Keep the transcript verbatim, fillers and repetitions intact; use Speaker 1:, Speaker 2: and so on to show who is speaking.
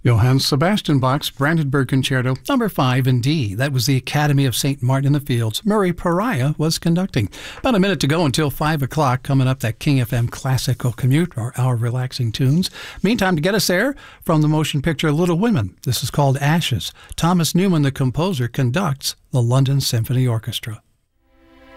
Speaker 1: Johann Sebastian Bach's Brandenburg Concerto, number five in D. That was the Academy of Saint Martin in the Fields. Murray Pariah was conducting. About a minute to go until five o'clock. Coming up, that King F M Classical Commute, or Our Relaxing Tunes. Meantime, to get us there, from the motion picture Little Women, this is called Ashes. Thomas Newman, the composer, conducts the London Symphony Orchestra.